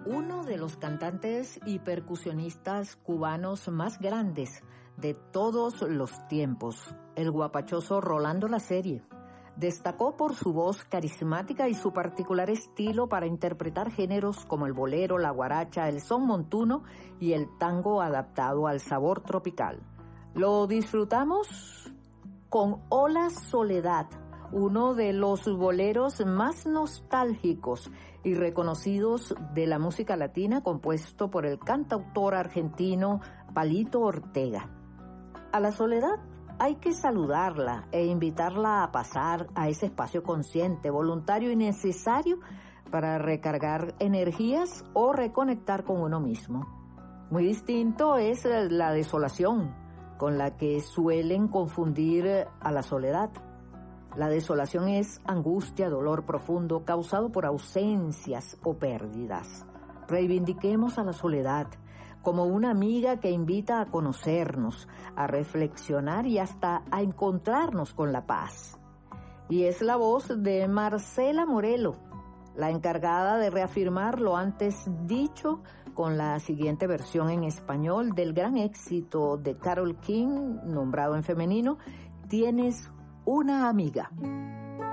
Uno de los cantantes y percusionistas cubanos más grandes de todos los tiempos, el guapachoso Rolando La Serie, destacó por su voz carismática y su particular estilo para interpretar géneros como el bolero, la guaracha, el son montuno y el tango adaptado al sabor tropical. Lo disfrutamos con Hola Soledad, uno de los boleros más nostálgicos y reconocidos de la música latina, compuesto por el cantautor argentino Palito Ortega. A la soledad hay que saludarla e invitarla a pasar a ese espacio consciente, voluntario y necesario para recargar energías o reconectar con uno mismo. Muy distinto es la desolación, con la que suelen confundir a la soledad. La desolación es angustia, dolor profundo causado por ausencias o pérdidas. Reivindiquemos a la soledad como una amiga que invita a conocernos, a reflexionar y hasta a encontrarnos con la paz. Y es la voz de Marcela Morelo, la encargada de reafirmar lo antes dicho con la siguiente versión en español del gran éxito de Carole King, nombrado en femenino, Tienes una amiga.